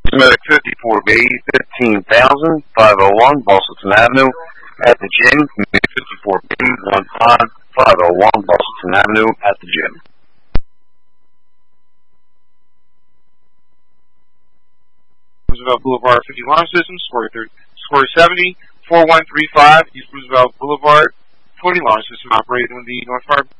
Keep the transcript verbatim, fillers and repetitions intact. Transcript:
Medic fifty-four B, fifteen thousand, five oh one, Boston Avenue, at the gym. fifty-four B, one five five oh one, Boston Avenue, at the gym. Roosevelt Boulevard, fifty Launch Systems, score thirty, score seventy, four one three five, East Roosevelt Boulevard, twenty Launch System operating with the North Fire